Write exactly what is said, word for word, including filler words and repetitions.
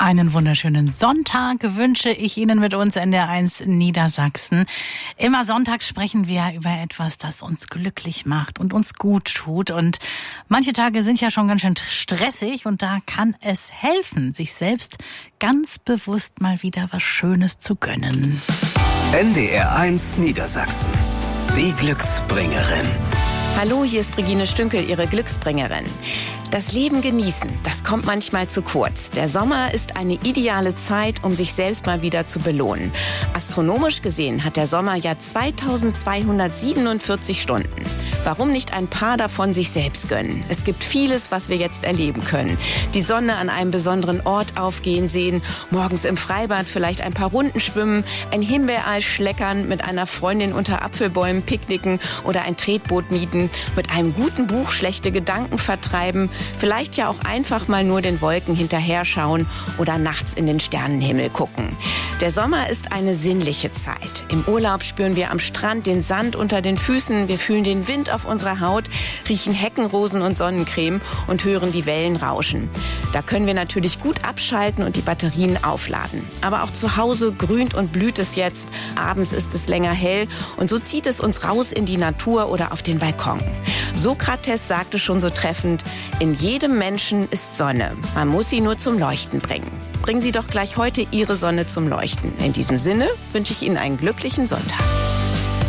Einen wunderschönen Sonntag wünsche ich Ihnen mit uns in der eins Niedersachsen. Immer Sonntag sprechen wir über etwas, das uns glücklich macht und uns gut tut. Und manche Tage sind ja schon ganz schön stressig und da kann es helfen, sich selbst ganz bewusst mal wieder was Schönes zu gönnen. N D R eins Niedersachsen. Die Glücksbringerin. Hallo, hier ist Regine Stünkel, Ihre Glücksbringerin. Das Leben genießen, das kommt manchmal zu kurz. Der Sommer ist eine ideale Zeit, um sich selbst mal wieder zu belohnen. Astronomisch gesehen hat der Sommer ja zweitausendzweihundertsiebenundvierzig Stunden. Warum nicht ein paar davon sich selbst gönnen? Es gibt vieles, was wir jetzt erleben können. Die Sonne an einem besonderen Ort aufgehen sehen, morgens im Freibad vielleicht ein paar Runden schwimmen, ein Himbeereis schleckern, mit einer Freundin unter Apfelbäumen picknicken oder ein Tretboot mieten, mit einem guten Buch schlechte Gedanken vertreiben, vielleicht ja auch einfach mal nur den Wolken hinterher schauen oder nachts in den Sternenhimmel gucken. Der Sommer ist eine sinnliche Zeit. Im Urlaub spüren wir am Strand den Sand unter den Füßen, wir fühlen den Wind auf unserer Haut, riechen Heckenrosen und Sonnencreme und hören die Wellen rauschen. Da können wir natürlich gut abschalten und die Batterien aufladen. Aber auch zu Hause grünt und blüht es jetzt, abends ist es länger hell und so zieht es uns raus in die Natur oder auf den Balkon. Sokrates sagte schon so treffend, in jedem Menschen ist Sonne. Man muss sie nur zum Leuchten bringen. Bringen Sie doch gleich heute Ihre Sonne zum Leuchten. In diesem Sinne wünsche ich Ihnen einen glücklichen Sonntag.